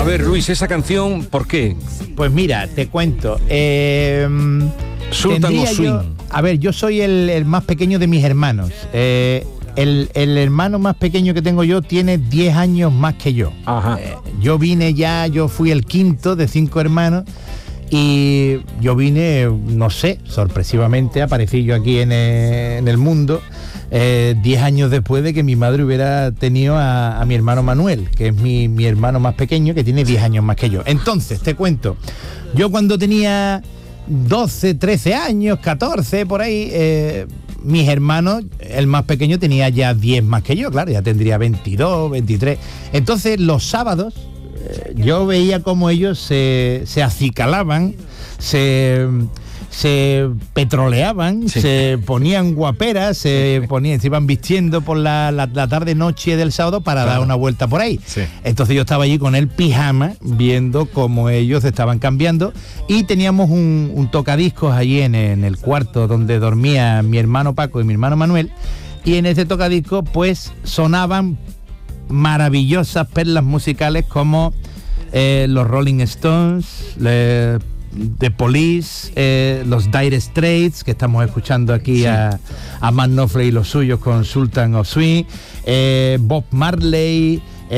A ver, Luis, esa canción, ¿por qué? Pues mira, te cuento. Sultan of Swing. Yo soy el más pequeño de mis hermanos. El hermano más pequeño que tengo yo tiene 10 años más que yo. Ajá. Yo fui el quinto de 5 hermanos y yo vine, no sé, sorpresivamente aparecí yo aquí en el mundo 10 años después de que mi madre hubiera tenido a mi hermano Manuel, que es mi hermano más pequeño, que tiene 10 años más que yo. Entonces, te cuento, yo cuando tenía 12, 13 años, 14, por ahí, mis hermanos, el más pequeño tenía ya 10 más que yo, claro, ya tendría 22, 23. Entonces, los sábados, yo veía cómo ellos se acicalaban, se petroleaban, sí, se ponían guaperas, se iban vistiendo por la tarde-noche del sábado para dar una vuelta por ahí. Sí. Entonces yo estaba allí con el pijama, viendo cómo ellos estaban cambiando, y teníamos un tocadiscos allí en el cuarto donde dormía mi hermano Paco y mi hermano Manuel, y en ese tocadiscos pues sonaban maravillosas perlas musicales como los Rolling Stones, The Police, los Dire Straits, que estamos escuchando aquí, sí, a Mark Knopfler y los suyos con Sultan of Swing, Bob Marley.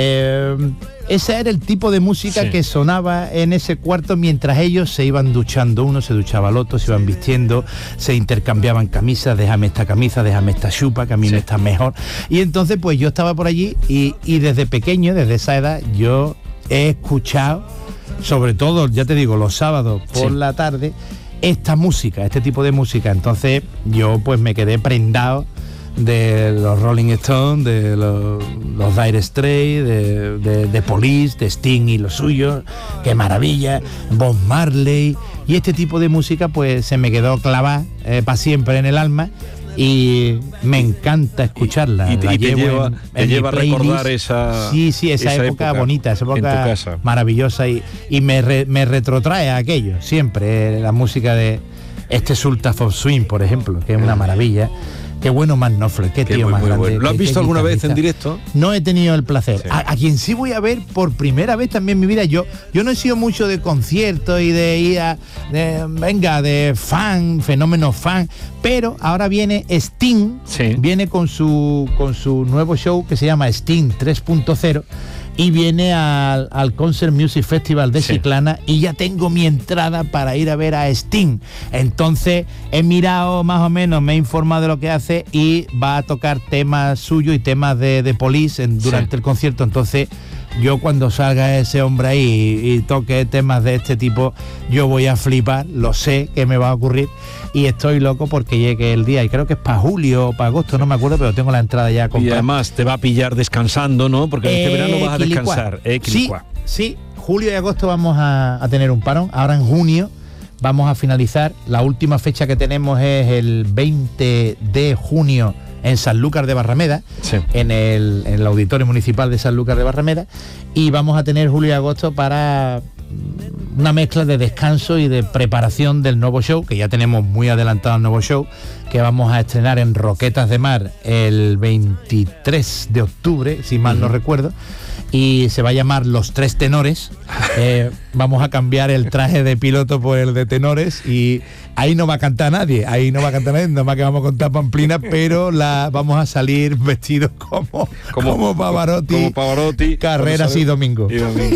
Ese era el tipo de música, sí, que sonaba en ese cuarto mientras ellos se iban duchando. Uno se duchaba al otro, se iban vistiendo, se intercambiaban camisas, déjame esta camisa, déjame esta chupa, que a mí me está mejor. Y entonces pues yo estaba por allí y desde pequeño, desde esa edad, yo he escuchado, sobre todo, ya te digo, los sábados por, sí, la tarde, esta música, este tipo de música. Entonces yo pues me quedé prendado de los Rolling Stones, de los Dire Straits, de Police, de Sting y los suyos, qué maravilla, Bob Marley, y este tipo de música pues se me quedó clavada para siempre en el alma. Y me encanta escucharla. Y te lleva a recordar esa época bonita, esa época maravillosa, y me retrotrae a aquello, siempre, la música de este Sultan of Swing, por ejemplo, que es una maravilla. Qué bueno Mark Knopfler, qué tío más grande. Bueno. ¿Lo has visto alguna vez en directo? No he tenido el placer. Sí. A quien sí voy a ver por primera vez también en mi vida. Yo no he sido mucho de conciertos y de ir de fan, fenómeno fan, pero ahora viene Sting, sí, viene con su nuevo show que se llama Sting 3.0, y viene al Concert Music Festival de, sí, Chiclana, y ya tengo mi entrada para ir a ver a Sting. Entonces he mirado más o menos, me he informado de lo que hace, y va a tocar temas suyos y temas de Police durante, sí, el concierto. Entonces yo, cuando salga ese hombre ahí y toque temas de este tipo, yo voy a flipar, lo sé que me va a ocurrir, y estoy loco porque llegue el día, y creo que es para julio o para agosto, no me acuerdo, pero tengo la entrada ya comprada. Y además te va a pillar descansando, ¿no? Porque en este verano vas a descansar. Sí, julio y agosto vamos a tener un parón. Ahora en junio vamos a finalizar. La última fecha que tenemos es el 20 de junio en Sanlúcar de Barrameda, sí, en el Auditorio Municipal de Sanlúcar de Barrameda, y vamos a tener julio y agosto para una mezcla de descanso y de preparación del nuevo show, que ya tenemos muy adelantado el nuevo show, que vamos a estrenar en Roquetas de Mar el 23 de octubre, si mal no recuerdo, y se va a llamar Los Tres Tenores. Vamos a cambiar el traje de piloto por el de tenores, y ahí no va a cantar nadie, nada más que vamos a contar pamplina, pero vamos a salir vestidos como Pavarotti, Carreras y Domingo.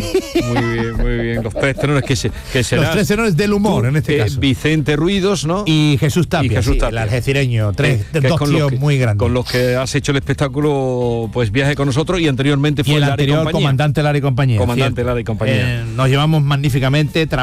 Muy bien. Los tres tenores que serán. Los tres tenores del humor, en este caso. Vicente Ruidos, ¿no? Y Jesús Tapia, el algecireño, dos tíos muy grandes. Con los que has hecho el espectáculo, pues Viaje con nosotros, y anteriormente fue el anterior Comandante Lara y compañía. Comandante Lara y compañía. Nos llevamos magníficamente.